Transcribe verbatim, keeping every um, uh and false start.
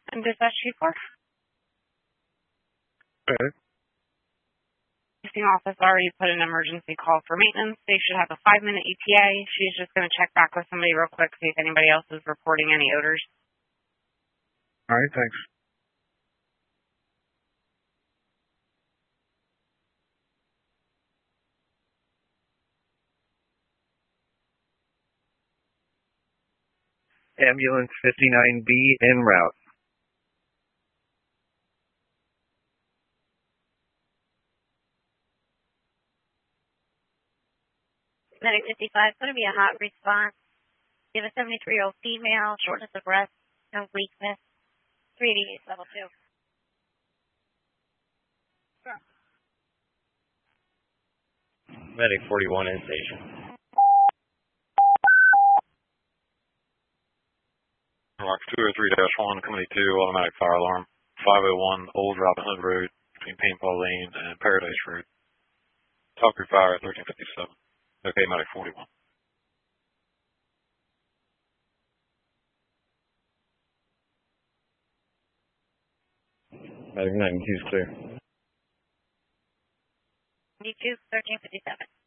And dispatch chief four. Okay. Existing office already put an emergency call for maintenance. They should have a five-minute E T A. She's just going to check back with somebody real quick, see if anybody else is reporting any odors. All right, thanks. Ambulance fifty-nine B en route. Medic fifty-five, going to be a hot response. You have a seventy-three-year-old female, shortness of breath, no weakness, three eighty-eight, level two. Sure. Medic forty-one in station. Rock two oh three dash one, Company two, automatic fire alarm, five oh one Old Robin Hood Road, between Paintball Lane and Paradise Road. Top crew fire at thirteen fifty-seven. Okay, Medic forty-one. Medic ninety-two is clear. ninety-two, thirteen fifty-seven.